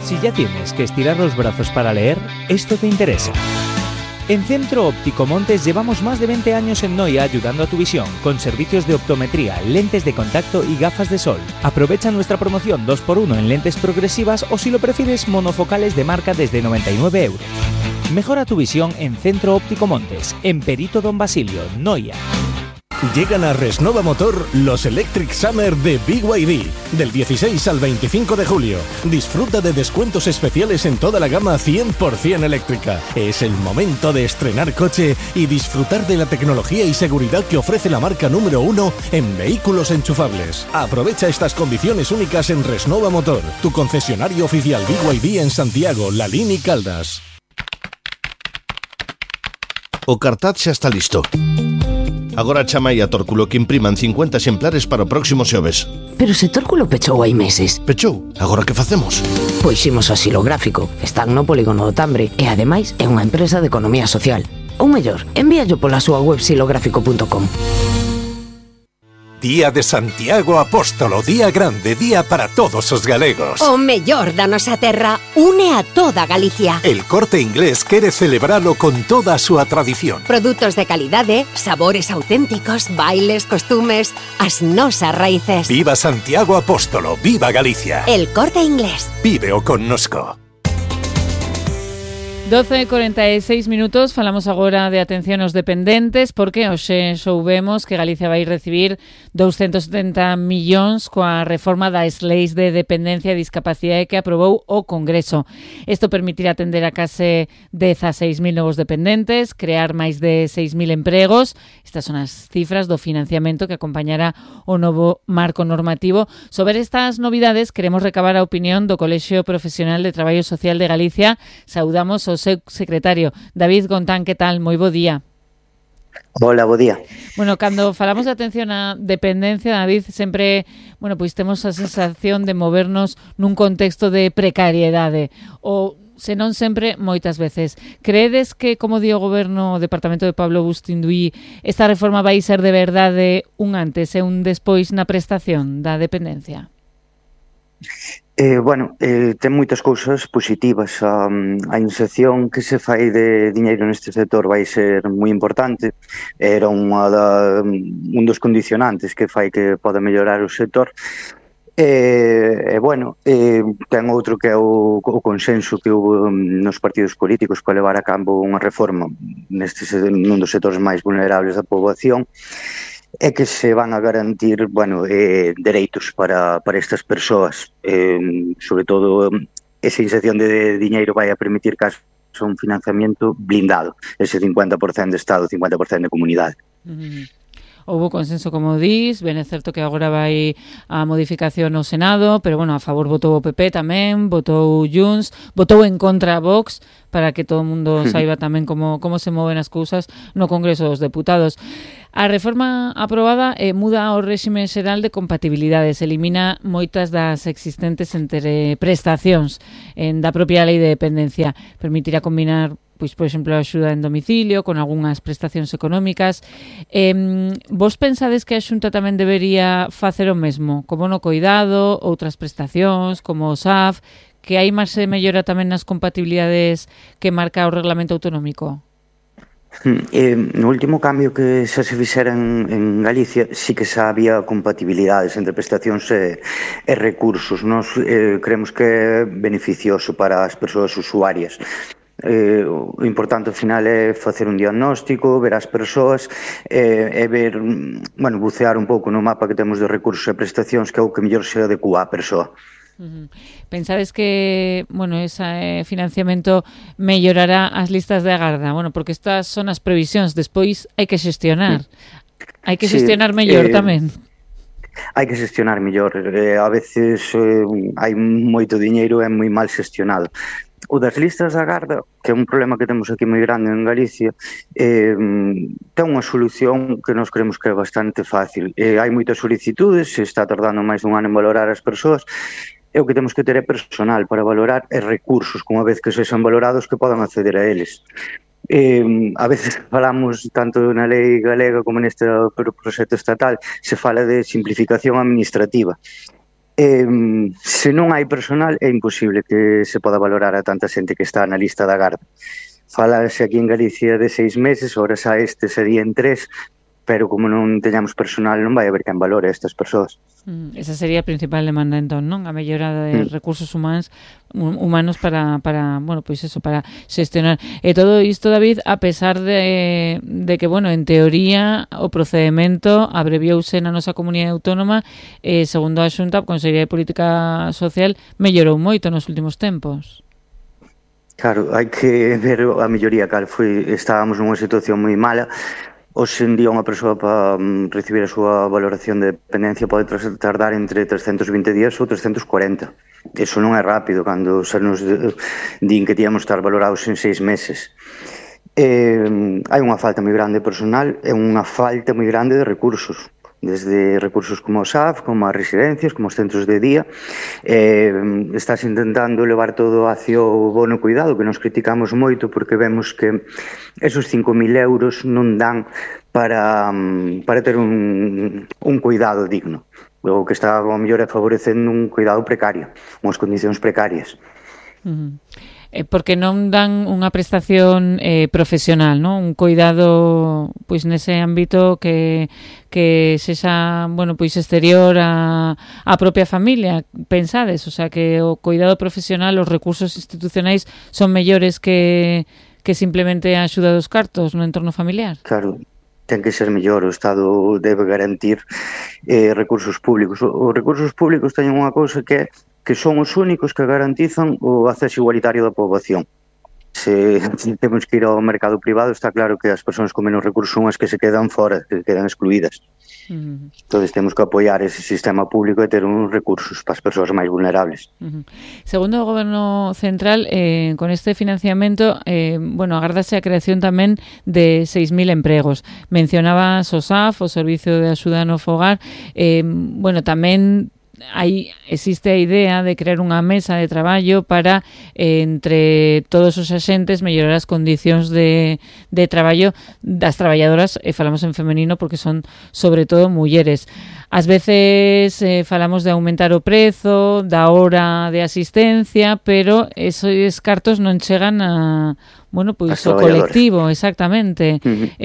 Si ya tienes que estirar los brazos para leer, esto te interesa. En Centro Óptico Montes llevamos más de 20 años en Noia ayudando a tu visión, con servicios de optometría, lentes de contacto y gafas de sol. Aprovecha nuestra promoción 2x1 en lentes progresivas o, si lo prefieres, monofocales de marca desde 99 euros. Mejora tu visión en Centro Óptico Montes, en Perito Don Basilio, Noia. Llegan a Resnova Motor los Electric Summer de BYD, del 16 al 25 de julio. Disfruta de descuentos especiales en toda la gama 100% eléctrica. Es el momento de estrenar coche y disfrutar de la tecnología y seguridad que ofrece la marca número 1 en vehículos enchufables. Aprovecha estas condiciones únicas en Resnova Motor, tu concesionario oficial BYD en Santiago, Lalín y Caldas. O cartaz xa está listo. Agora chamai a Tórculo que impriman 50 exemplares para o próximo xoves. Pero se Tórculo pechou hai meses. Pechou? Agora que facemos? Pois imos a Xilográfico. Están no Polígono do Tambre e ademais é unha empresa de economía social. Ou mellor, envíallo pola súa web xilográfico.com. Día de Santiago Apóstolo, día grande, día para todos os galegos. O mellor da nosa terra une a toda Galicia. El Corte Inglés quere celebralo con toda a súa tradición. Produtos de calidade, sabores auténticos, bailes, costumes, as nosas raíces. Viva Santiago Apóstolo, viva Galicia. El Corte Inglés. Víveo connosco. 12:46 minutos, falamos agora de atención aos dependentes, porque hoxe soubemos que Galicia vai recibir 270 millóns coa reforma das leis de dependencia e discapacidade que aprobou o Congreso. Isto permitirá atender a case 16.000 novos dependentes, crear máis de 6.000 empregos. Estas son as cifras do financiamento que acompañará o novo marco normativo. Sobre estas novidades queremos recabar a opinión do Colexio Profesional de Traballo Social de Galicia. Saudamos o seu secretario, David Gontán. Que tal? Moi bo día. Hola, bo día. Bueno, cando falamos de atención á dependencia, David, sempre, pois temos a sensación de movernos nun contexto de precariedade, ou senón sempre, moitas veces. Creedes que, como di o Goberno, o Departamento de Pablo Bustinduí, esta reforma vai ser de verdade un antes e un despois na prestación da dependencia? Ten moitas cousas positivas. A inserción que se fai de diñeiro neste sector vai ser moi importante. Era un dos condicionantes que fai que poda mellorar o sector. Ten outro que é o consenso que houve nos partidos políticos para levar a cabo unha reforma nun dos sectores máis vulnerables da poboación, é que se van a garantir dereitos para estas persoas. Sobre todo, esa inserción de diñeiro vai a permitir que haxa un financiamento blindado, ese 50% de Estado, 50% de comunidade. Houbo consenso, como dís, ben é certo que agora vai a modificación no Senado, pero, a favor votou o PP tamén, votou Junts, votou en contra a Vox, para que todo o mundo saiba tamén como se moven as cousas no Congreso dos Deputados. A reforma aprobada muda o réxime xeral de compatibilidades, elimina moitas das existentes entre prestacións da propia lei de dependencia, permitirá combinar, pois, por exemplo, a axuda en domicilio con algunhas prestacións económicas. Vos pensades que a Xunta tamén debería facer o mesmo, como no coidado, outras prestacións, como o SAF, que hai marxe de mellora tamén nas compatibilidades que marca o Reglamento Autonómico? No último cambio que xa se fixera en Galicia, sí que xa había compatibilidades entre prestacións e recursos. Nós creemos que é beneficioso para as persoas usuarias. O importante ao final é facer un diagnóstico, ver as persoas e ver, bucear un pouco no mapa que temos de recursos e prestacións, que é o que mellor se adecua á persoa. Pensades que, ese financiamento mellorará as listas de agarda? Porque estas son as previsións, despois hai que xestionar. Hai que xestionar mellor tamén. Hai que xestionar mellor. A veces hai moito diñeiro e moi mal xestionado. O das listas de agarda, que é un problema que temos aquí moi grande en Galicia, ten unha solución que nós creemos que é bastante fácil. Hai moitas solicitudes, se está tardando máis dun ano en valorar as persoas, e o que temos que ter é personal para valorar e recursos, que unha vez que sexan valorados, que podan acceder a eles. A veces falamos, tanto na lei galega como neste proxecto estatal, se fala de simplificación administrativa. Se non hai personal é imposible que se poda valorar a tanta xente que está na lista da garda. Falase aquí en Galicia de 6 meses, ora xa este serían 3, pero como non teñamos personal non vai haber quen valore a estas persoas. Esa sería a principal demanda entón, non? A mellora de recursos humanos para, bueno, pois eso, para xestionar. E todo isto, David, a pesar de que, bueno, en teoría o procedimento abreviouse na nosa comunidade autónoma, segundo a Xunta, a Consellería de Política Social mellorou moito nos últimos tempos. Claro, hai que ver a melloría cal foi. Estábamos nunha situación moi mala. Hoxe en día unha persoa para recibir a súa valoración de dependencia pode tardar entre 320 días ou 340. Eso non é rápido cando xa nos din que tíamos estar valorados en 6 meses. Hai unha falta moi grande de personal e unha falta moi grande de recursos. Desde recursos como o SAF, como as residencias, como os centros de día. Estás intentando levar todo hacia o bono cuidado, que nos criticamos moito porque vemos que esos 5.000 euros non dan para ter un cuidado digno. O que está ao mellor é favorecendo un cuidado precario, unhas condicións precarias. Porque non dan unha prestación profesional, non? Un cuidado pois nese ámbito que sexa, bueno, pois exterior á propia familia, pensades, o sea, que o cuidado profesional, os recursos institucionais son mellores que simplemente a axuda dos cartos no entorno familiar. Claro, ten que ser mellor, o Estado debe garantir recursos públicos. Os recursos públicos teñen unha cousa que son os únicos que garantizan o acceso igualitario da poboación. Se temos que ir ao mercado privado, está claro que as persoas con menos recursos son as que se quedan fora, que quedan excluídas. Entonces temos que apoiar ese sistema público e ter uns recursos para as persoas máis vulnerables. Segundo o Goberno Central, con este financiamento, bueno, agárdase a creación tamén de 6.000 empregos. Mencionabas o SAF, o Servicio de Axuda no Fogar, bueno, tamén existe a idea de crear unha mesa de traballo para entre todos os axentes mellorar as condicións de traballo das traballadoras, e falamos en femenino porque son sobre todo mulleres. Ás veces falamos de aumentar o prezo, da hora de asistencia, pero esos cartos non chegan a, bueno, pois o colectivo, exactamente.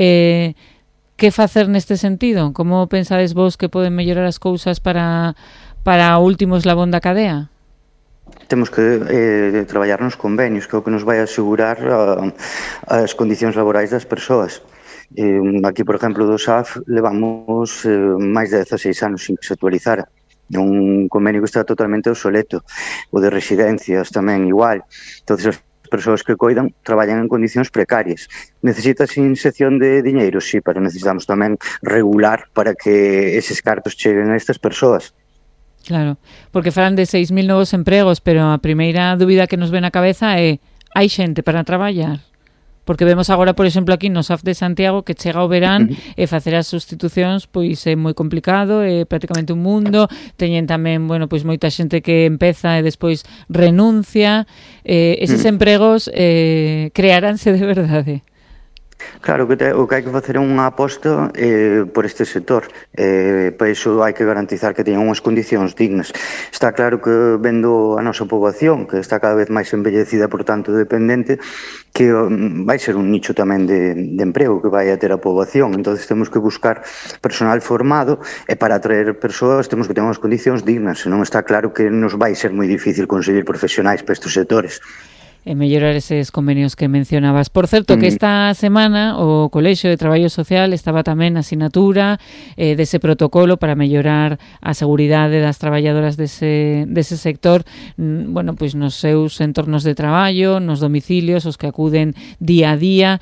Que facer neste sentido? Como pensades vos que poden mellorar as cousas para o último eslabón da cadea? Temos que traballar nos convenios, que é o que nos vai asegurar as condicións laborais das persoas. Aquí, por exemplo, do SAF levamos máis de 16 anos sin que se actualizara. É un convenio que está totalmente obsoleto. O de residencias tamén igual. Entonces, as persoas que coidan traballan en condicións precarias. Necesitas inxección de diñeiro? Sí, pero necesitamos tamén regular para que eses cartos cheguen a estas persoas. Claro, porque falan de 6.000 novos empregos, pero a primeira dúbida que nos ven á cabeza é: hai xente para traballar? Porque vemos agora, por exemplo, aquí no SAF de Santiago que chega o verán e facer as sustitucións pois é moi complicado, é prácticamente un mundo. Teñen tamén, bueno, pois moita xente que empeza e despois renuncia. Eses empregos crearánse de verdade? Claro, o que hai que facer é unha aposta por este sector. Para iso hai que garantizar que teñan unhas condicións dignas. Está claro que vendo a nosa poboación, que está cada vez máis envellecida, por tanto dependente, que vai ser un nicho tamén de emprego que vai a ter a poboación. Entón temos que buscar personal formado, e para atraer persoas temos que ter unhas condicións dignas, senón está claro que nos vai ser moi difícil conseguir profesionais para estes sectores. E mellorar eses convenios que mencionabas. Por certo, que esta semana o Colexio de Traballo Social estaba tamén na sinatura dese protocolo para mellorar a seguridade das traballadoras dese sector, bueno, pois nos seus entornos de traballo, nos domicilios, os que acuden día a día.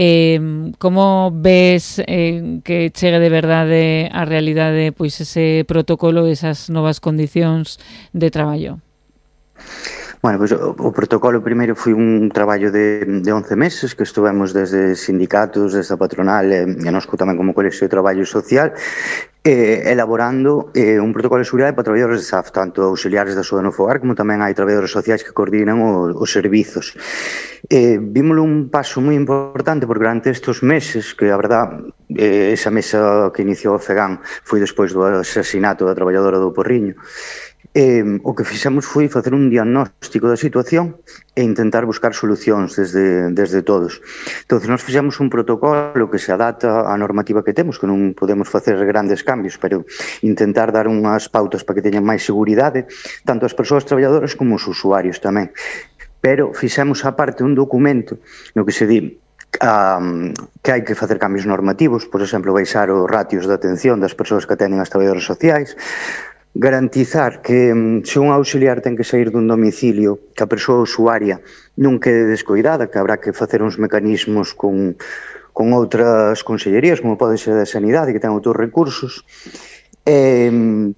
Como ves que chegue de verdade a realidade pois ese protocolo, esas novas condicións de traballo? Bueno, pues o protocolo primeiro foi un traballo de 11 meses que estuvemos desde sindicatos, desde a patronal e nos tamén como Colexio de Traballo Social elaborando un protocolo de seguridade para traballadores de SAF, tanto auxiliares da Axuda no Fogar como tamén hai traballadores sociais que coordinan os servizos. Vímoslo un paso moi importante porque durante estes meses, que a verdad esa mesa que iniciou o FEGAN foi despois do asasinato da traballadora do Porriño, O que fixemos foi facer un diagnóstico da situación e intentar buscar solucións desde todos. Entón, nós fixemos un protocolo que se adapta á normativa que temos, que non podemos facer grandes cambios, pero intentar dar unhas pautas para que teñan máis seguridade, tanto as persoas traballadoras como os usuarios tamén. Pero fixemos aparte un documento no que se di que hai que facer cambios normativos, por exemplo, baixar os ratios de atención das persoas que atenden as traballadoras sociais, garantizar que se un auxiliar ten que sair dun domicilio, que a persoa usuaria non quede descoidada, que habrá que facer uns mecanismos con outras consellerías, como pode ser a Sanidade, que ten outros recursos, e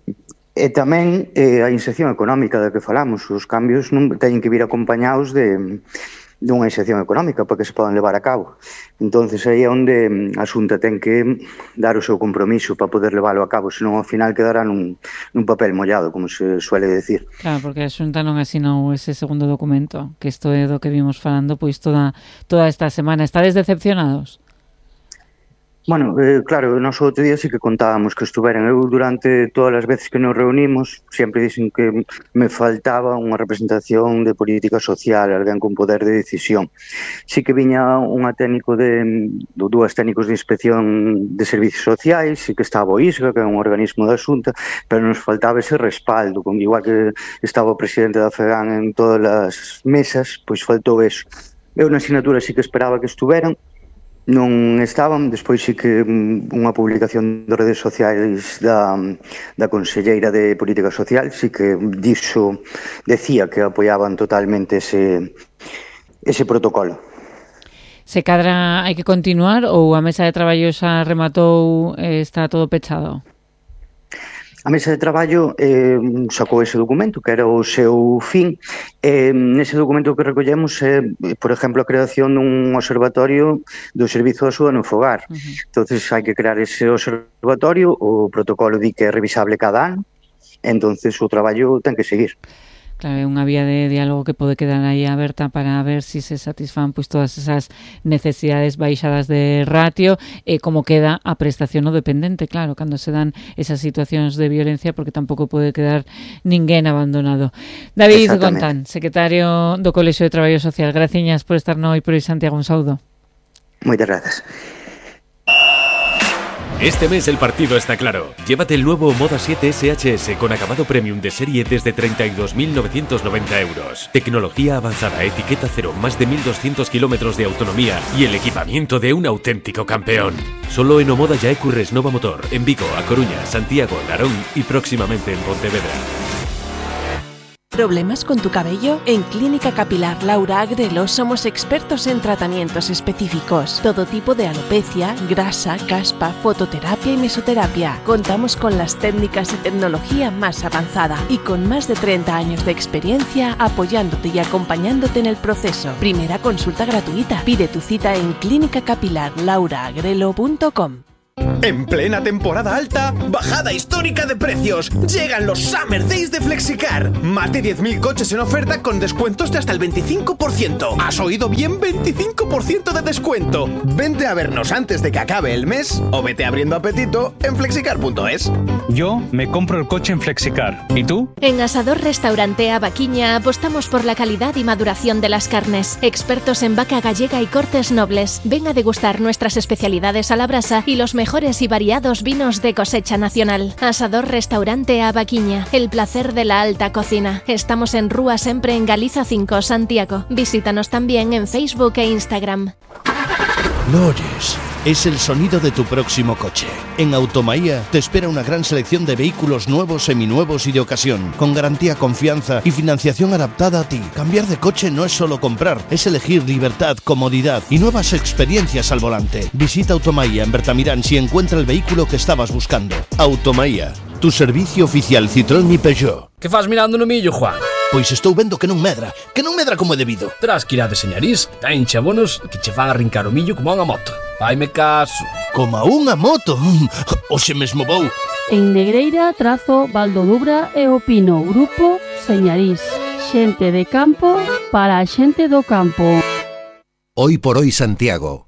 tamén a inserción económica da que falamos. Os cambios non teñen que vir acompañados dunha inserción económica para que se podan levar a cabo. Entonces aí é onde a Xunta ten que dar o seu compromiso para poder leválo a cabo, senón ao final quedará nun papel mollado, como se suele decir. Claro, porque a Xunta non asinou ese segundo documento, que isto é do que vimos falando pois toda esta semana. Estades decepcionados? Bueno, claro, nós o outro día sí que contábamos que estuveran. Eu durante todas as veces que nos reunimos sempre dixen que me faltaba unha representación de política social, alguén con poder de decisión. Sí que viña unha técnico dúas técnicos de inspección de servicios sociais, sí que estaba o ISGA, que é un organismo da Xunta, pero nos faltaba ese respaldo, igual que estaba o presidente da FEGAN en todas as mesas, pois faltou eso. Eu na asignatura sí que esperaba que estuveran, non estaban. Despois sí que unha publicación de redes sociais da Conselleira de Política Social sí que decía que apoiaban totalmente ese protocolo. Se cadra hai que continuar ou a mesa de traballo xa rematou, está todo pechado? A mesa de traballo sacou ese documento, que era o seu fin. Nese documento que recollemos é, por exemplo, a creación dun observatorio do servizo de axuda no fogar. Entonces hai que crear ese observatorio, o protocolo di que é revisable cada ano, entonces o traballo ten que seguir. Claro, é unha vía de diálogo que pode quedar aí aberta para ver se satisfan pois todas esas necesidades baixadas de ratio e como queda a prestación no dependente, claro, cando se dan esas situacións de violencia, porque tampouco pode quedar ninguén abandonado. David Gontán, secretario do Colexio de Traballo Social, graciñas por estar no Hoy por Hoy Santiago, un saúdo. Moitas grazas. Este mes el partido está claro. Llévate el nuevo Moda 7 SHS con acabado premium de serie desde 32.990 euros. Tecnología avanzada, etiqueta cero, más de 1.200 kilómetros de autonomía y el equipamiento de un auténtico campeón. Solo en Omoda Yaecu Resnova Motor, en Vigo, A Coruña, Santiago, Narón y próximamente en Pontevedra. ¿Problemas con tu cabello? En Clínica Capilar Laura Agrelo somos expertos en tratamientos específicos. Todo tipo de alopecia, grasa, caspa, fototerapia y mesoterapia. Contamos con las técnicas y tecnología más avanzada y con más de 30 años de experiencia apoyándote y acompañándote en el proceso. Primera consulta gratuita. Pide tu cita en clinicacapilarlauraagrelo.com. En plena temporada alta, bajada histórica de precios. Llegan los Summer Days de Flexicar. Más de 10.000 coches en oferta con descuentos de hasta el 25%. ¿Has oído bien? 25% de descuento. Vente a vernos antes de que acabe el mes o vete abriendo apetito en flexicar.es. Yo me compro el coche en Flexicar. ¿Y tú? En Asador Restaurante Avaquiña apostamos por la calidad y maduración de las carnes. Expertos en vaca gallega y cortes nobles. Ven a degustar nuestras especialidades a la brasa y los mejores y variados vinos de cosecha nacional. Asador Restaurante Avaquiña, el placer de la alta cocina. Estamos en Rúa Sempre en Galiza 5, Santiago. Visítanos también en Facebook e Instagram. ¿Lo oyes? Es el sonido de tu próximo coche. En Automaía te espera una gran selección de vehículos nuevos, seminuevos y de ocasión, con garantía, confianza y financiación adaptada a ti. Cambiar de coche no es solo comprar, es elegir libertad, comodidad y nuevas experiencias al volante. Visita Automaía en Bertamirán si encuentra el vehículo que estabas buscando. Automaía, tu servicio oficial Citroën y Peugeot. Que faz mirando no millo, Juan? Pois estou vendo que non medra como é debido. Terás que ir a Deseñariz, ten abonos que che van a arrincar o millo como a unha moto. Faime caso. Como a unha moto? Oxe mesmo vou. En Negreira, Trazo, Valdodubra e Opino, Grupo Señariz. Xente de campo para a xente do campo. Hoy por Hoy Santiago,